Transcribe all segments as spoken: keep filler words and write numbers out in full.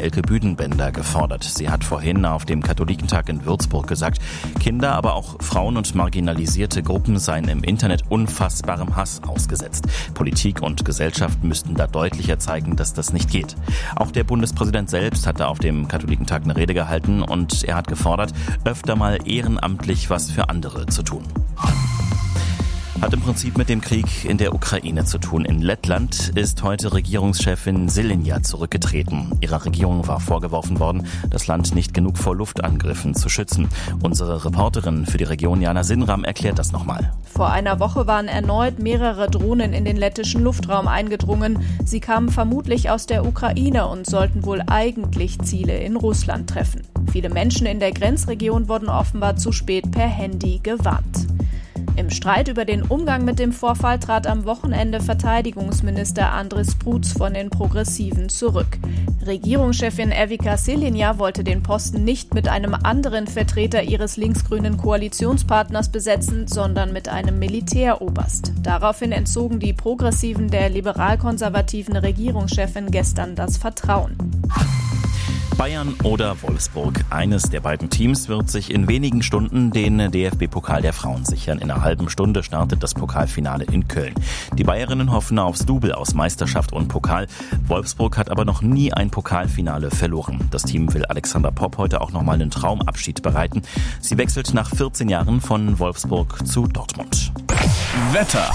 Elke Büdenbender gefordert. Sie hat vorhin auf dem Katholikentag in Würzburg gesagt, Kinder, aber auch Frauen und marginalisierte Gruppen seien im Internet unfassbarem Hass ausgesetzt. Politik und Gesellschaft müssten da deutlicher zeigen, dass das nicht geht. Auch der Bundespräsident selbst hatte auf dem Katholikentag eine Rede gehalten und er hat gefordert, öfter mal ehrenamtlich was für andere zu tun. Hat im Prinzip mit dem Krieg in der Ukraine zu tun. In Lettland ist heute Regierungschefin Šileņa zurückgetreten. Ihrer Regierung war vorgeworfen worden, das Land nicht genug vor Luftangriffen zu schützen. Unsere Reporterin für die Region Jana Sinram erklärt das nochmal. Vor einer Woche waren erneut mehrere Drohnen in den lettischen Luftraum eingedrungen. Sie kamen vermutlich aus der Ukraine und sollten wohl eigentlich Ziele in Russland treffen. Viele Menschen in der Grenzregion wurden offenbar zu spät per Handy gewarnt. Im Streit über den Umgang mit dem Vorfall trat am Wochenende Verteidigungsminister Andris Prutz von den Progressiven zurück. Regierungschefin Evika Šileņa wollte den Posten nicht mit einem anderen Vertreter ihres linksgrünen Koalitionspartners besetzen, sondern mit einem Militäroberst. Daraufhin entzogen die Progressiven der liberal-konservativen Regierungschefin gestern das Vertrauen. Bayern oder Wolfsburg. Eines der beiden Teams wird sich in wenigen Stunden den D F B-Pokal der Frauen sichern. In einer halben Stunde startet das Pokalfinale in Köln. Die Bayerinnen hoffen aufs Double aus Meisterschaft und Pokal. Wolfsburg hat aber noch nie ein Pokalfinale verloren. Das Team will Alexandra Popp heute auch nochmal einen Traumabschied bereiten. Sie wechselt nach vierzehn Jahren von Wolfsburg zu Dortmund. Wetter.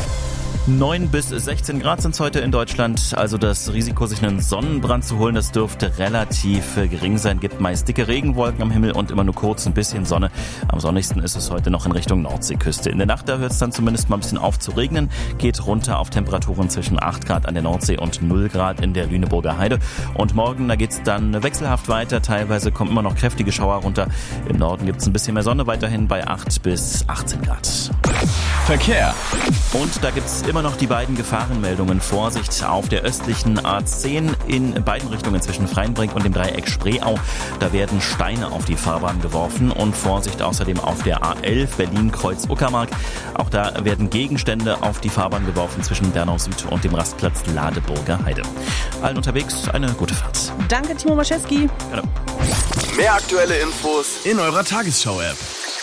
neun bis sechzehn Grad sind es heute in Deutschland, also das Risiko, sich einen Sonnenbrand zu holen, das dürfte relativ gering sein. Gibt meist dicke Regenwolken am Himmel und immer nur kurz ein bisschen Sonne. Am sonnigsten ist es heute noch in Richtung Nordseeküste. In der Nacht, da hört es dann zumindest mal ein bisschen auf zu regnen, geht runter auf Temperaturen zwischen acht Grad an der Nordsee und null Grad in der Lüneburger Heide. Und morgen, da geht es dann wechselhaft weiter, teilweise kommen immer noch kräftige Schauer runter. Im Norden gibt es ein bisschen mehr Sonne, weiterhin bei acht bis achtzehn Grad. Verkehr. Und da gibt es immer noch die beiden Gefahrenmeldungen. Vorsicht auf der östlichen A zehn in beiden Richtungen zwischen Freienbrink und dem Dreieck Spreeau. Da werden Steine auf die Fahrbahn geworfen. Und Vorsicht außerdem auf der A elf Berlin-Kreuz-Uckermark. Auch da werden Gegenstände auf die Fahrbahn geworfen zwischen Bernau Süd und dem Rastplatz Ladeburger Heide. Allen unterwegs eine gute Fahrt. Danke, Timo Maschewski. Genau. Mehr aktuelle Infos in eurer Tagesschau-App.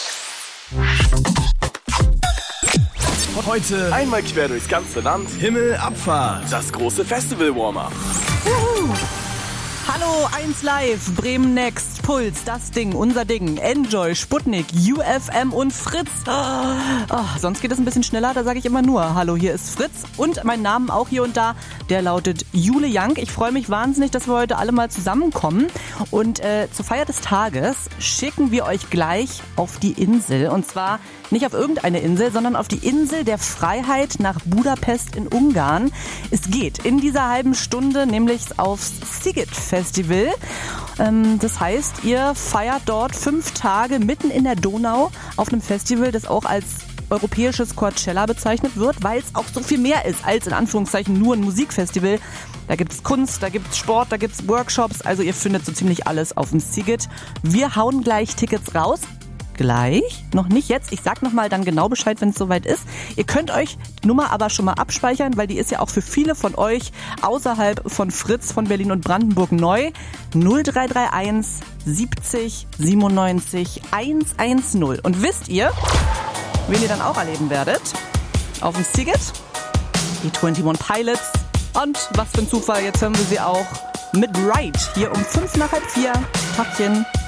Heute einmal quer durchs ganze Land. Himmelabfahrt. Das große Festival-Warm-Up. Hallo, eins Live, Bremen Next, Puls, das Ding, unser Ding, Enjoy, Sputnik, U F M und Fritz. Oh, sonst geht es ein bisschen schneller, da sage ich immer nur, hallo, hier ist Fritz und mein Name auch hier und da, der lautet Jule Young. Ich freue mich wahnsinnig, dass wir heute alle mal zusammenkommen und äh, zur Feier des Tages schicken wir euch gleich auf die Insel und zwar nicht auf irgendeine Insel, sondern auf die Insel der Freiheit nach Budapest in Ungarn. Es geht in dieser halben Stunde nämlich aufs Sziget Festival. Ähm, das heißt, ihr feiert dort fünf Tage mitten in der Donau auf einem Festival, das auch als europäisches Coachella bezeichnet wird, weil es auch so viel mehr ist als in Anführungszeichen nur ein Musikfestival. Da gibt's Kunst, da gibt's Sport, da gibt's Workshops, also ihr findet so ziemlich alles auf dem Sziget. Wir hauen gleich Tickets raus. Gleich, noch nicht jetzt. Ich sag nochmal dann genau Bescheid, wenn es soweit ist. Ihr könnt euch die Nummer aber schon mal abspeichern, weil die ist ja auch für viele von euch außerhalb von Fritz, von Berlin und Brandenburg neu. null drei drei eins siebzig siebenundneunzig hundertzehn. Und wisst ihr, wen ihr dann auch erleben werdet? Auf dem Sziget? Die einundzwanzig Pilots. Und was für ein Zufall, jetzt hören wir sie auch mit Ride. Hier um fünf nach halb vier. Tachchen.